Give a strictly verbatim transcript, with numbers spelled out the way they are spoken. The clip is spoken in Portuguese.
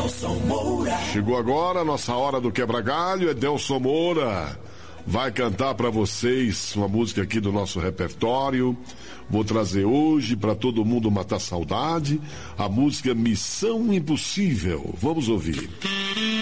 Edelson Moura. Chegou agora a nossa hora do quebra-galho. Edelson Moura vai cantar para vocês uma música aqui do nosso repertório. Vou trazer hoje para todo mundo matar saudade a música Missão Impossível. Vamos ouvir.